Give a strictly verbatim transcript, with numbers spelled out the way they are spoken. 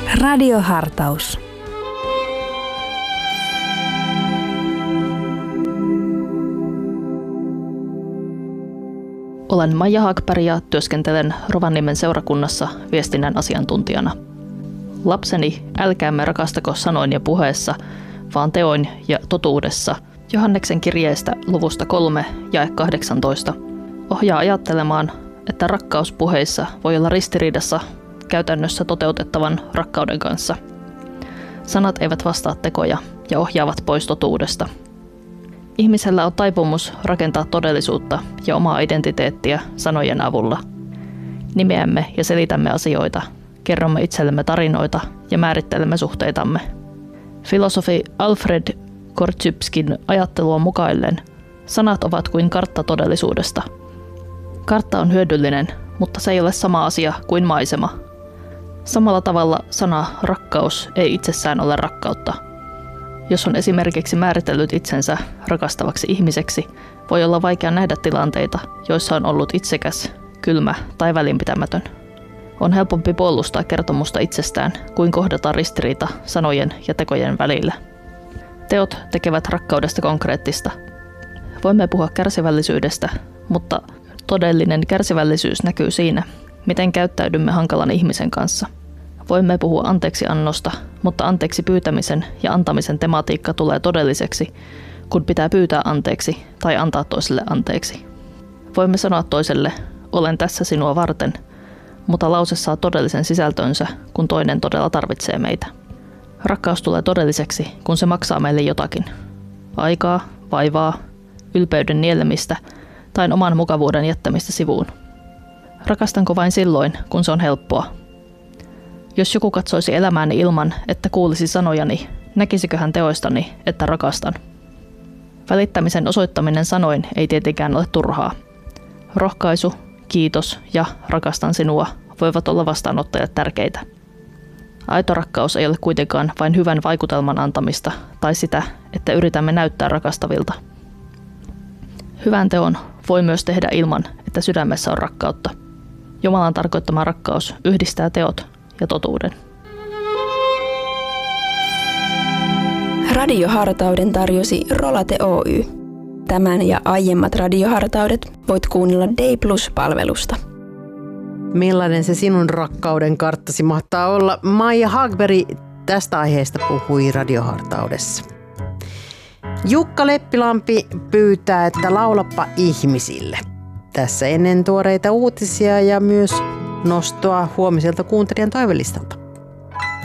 Radiohartaus. Olen Maija Hagberg ja työskentelen Rovaniemen seurakunnassa viestinnän asiantuntijana. Lapseni, älkäämme rakastako sanoin ja puheessa, vaan teoin ja totuudessa. Johanneksen kirjeestä luvusta kolme jae kahdeksantoista ohjaa ajattelemaan, että rakkaus puheissa voi olla ristiriidassa käytännössä toteutettavan rakkauden kanssa. Sanat eivät vastaa tekoja ja ohjaavat pois totuudesta. Ihmisellä on taipumus rakentaa todellisuutta ja omaa identiteettiä sanojen avulla. Nimeämme ja selitämme asioita, kerromme itsellemme tarinoita ja määrittelemme suhteitamme. Filosofi Alfred Korzybskin ajattelua mukaillen sanat ovat kuin kartta todellisuudesta. Kartta on hyödyllinen, mutta se ei ole sama asia kuin maisema. Samalla tavalla sana rakkaus ei itsessään ole rakkautta. Jos on esimerkiksi määritellyt itsensä rakastavaksi ihmiseksi, voi olla vaikea nähdä tilanteita, joissa on ollut itsekäs, kylmä tai välinpitämätön. On helpompi puolustaa kertomusta itsestään kuin kohdata ristiriita sanojen ja tekojen välillä. Teot tekevät rakkaudesta konkreettista. Voimme puhua kärsivällisyydestä, mutta todellinen kärsivällisyys näkyy siinä, miten käyttäydymme hankalan ihmisen kanssa. Voimme puhua anteeksiannosta, mutta anteeksi pyytämisen ja antamisen tematiikka tulee todelliseksi, kun pitää pyytää anteeksi tai antaa toiselle anteeksi. Voimme sanoa toiselle, olen tässä sinua varten, mutta lause saa todellisen sisältönsä, kun toinen todella tarvitsee meitä. Rakkaus tulee todelliseksi, kun se maksaa meille jotakin. Aikaa, vaivaa, ylpeyden nielemistä tai oman mukavuuden jättämistä sivuun. Rakastanko vain silloin, kun se on helppoa? Jos joku katsoisi elämääni ilman, että kuulisi sanojani, näkisikö hän teoistani, että rakastan? Välittämisen osoittaminen sanoin ei tietenkään ole turhaa. Rohkaisu, kiitos ja rakastan sinua voivat olla vastaanottajat tärkeitä. Aito rakkaus ei ole kuitenkaan vain hyvän vaikutelman antamista tai sitä, että yritämme näyttää rakastavilta. Hyvän teon voi myös tehdä ilman, että sydämessä on rakkautta. Jumalan tarkoittama rakkaus yhdistää teot ja totuuden. Radiohartauden tarjosi Rolate Oy. Tämän ja aiemmat radiohartaudet voit kuunnella Day Plus-palvelusta. Millainen se sinun rakkauden karttasi mahtaa olla? Maija Hagberg tästä aiheesta puhui radiohartaudessa. Jukka Leppilampi pyytää, että laulappa ihmisille. Tässä ennen tuoreita uutisia ja myös nostoa huomiselta kuuntelijan toivelistalta.